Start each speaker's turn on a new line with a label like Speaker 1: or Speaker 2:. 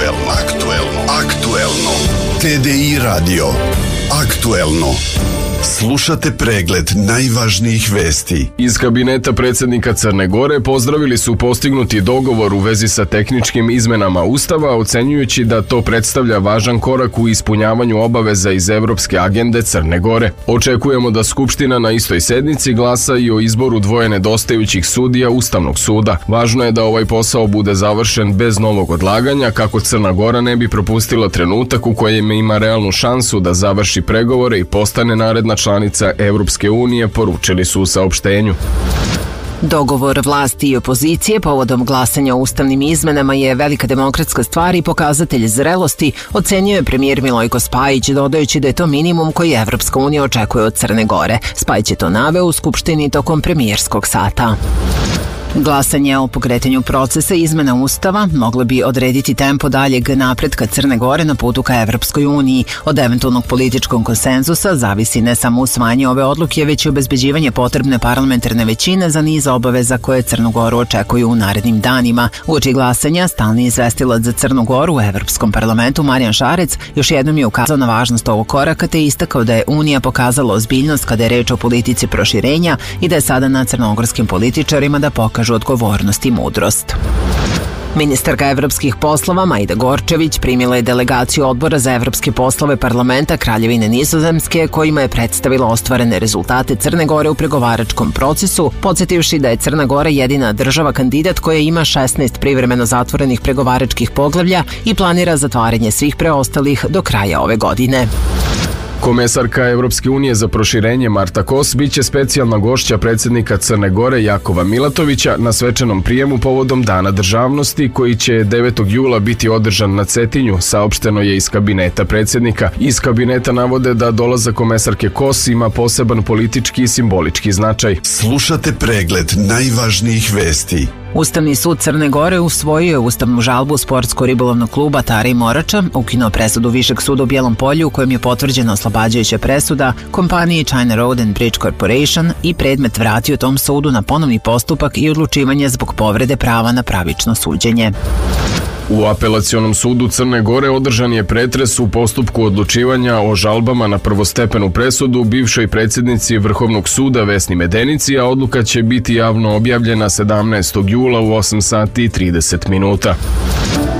Speaker 1: Aktuelno. TDI radio. Aktuelno. Slušate pregled najvažnijih vesti.
Speaker 2: Iz kabineta predsjednika Crne Gore pozdravili su postignuti dogovor u vezi sa tehničkim izmenama Ustava, ocenjujući da to predstavlja važan korak u ispunjavanju obaveza iz Evropske agende Crne Gore. Očekujemo da Skupština na istoj sednici glasa i o izboru dvoje nedostajućih sudija Ustavnog suda. Važno je da ovaj posao bude završen bez novog odlaganja, kako Crna Gora ne bi propustila trenutak u kojem ima realnu šansu da završi pregovore i postane naredna članica Evropske unije, poručili su u saopštenju.
Speaker 3: Dogovor vlasti i opozicije povodom glasanja o ustavnim izmenama je velika demokratska stvar i pokazatelj zrelosti, ocenjuje premijer Milojko Spajić, dodajući da je to minimum koji Evropska unija očekuje od Crne Gore. Spajić je to naveo u Skupštini tokom premijerskog sata. Glasanje o pokretanju procesa izmena Ustava moglo bi odrediti tempo daljeg napretka Crne Gore na putu ka Evropskoj uniji. Od eventualnog političkog konsenzusa zavisi ne samo usvajanje ove odluke, već i obezbeđivanje potrebne parlamentarne većine za niz obaveza koje Crnu Goru očekuju u narednim danima. Uoči glasanja, stalni izvestilac za Crnu Goru u Evropskom parlamentu Marijan Šarec još jednom je ukazao na važnost ovog koraka te istakao da je Unija pokazala ozbiljnost kada je reč o politici proširenja i da je sada na crnogorskim političarima da pokažu odgovornost i mudrost. Ministarka evropskih poslova Majda Gorčević primila je delegaciju Odbora za evropske poslove parlamenta Kraljevine Nizozemske, kojima je predstavila ostvarene rezultate Crne Gore u pregovaračkom procesu, podsjetivši da je Crna Gora jedina država kandidat koja ima 16 privremeno zatvorenih pregovaračkih poglavlja i planira zatvaranje svih preostalih do kraja ove godine.
Speaker 2: Komesarka Evropske unije za proširenje Marta Kos biće specijalna gošća predsjednika Crne Gore Jakova Milatovića na svečanom prijemu povodom Dana državnosti koji će 9. jula biti održan na Cetinju, saopšteno je iz kabineta predsjednika. Iz kabineta navode da dolazak komesarke Kos ima poseban politički i simbolički značaj.
Speaker 1: Slušate pregled najvažnijih vesti.
Speaker 3: Ustavni sud Crne Gore usvojio je ustavnu žalbu sportsko-ribolovnog kluba Tare i Morača, ukinuo presudu Višeg suda u Bijelom Polju u kojem je potvrđena oslobađajuća presuda kompaniji China Road and Bridge Corporation i predmet vratio tom sudu na ponovni postupak i odlučivanje zbog povrede prava na pravično suđenje.
Speaker 2: U apelacionom sudu Crne Gore održan je pretres u postupku odlučivanja o žalbama na prvostepenu presudu bivšoj predsjednici Vrhovnog suda Vesni Medenici, a odluka će biti javno objavljena 17. jula u 8 sati i 30 minuta.